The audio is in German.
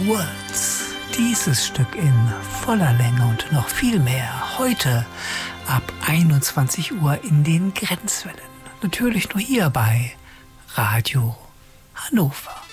Words. Dieses Stück in voller Länge und noch viel mehr heute ab 21 Uhr in den Grenzwellen. Natürlich nur hier bei Radio Hannover.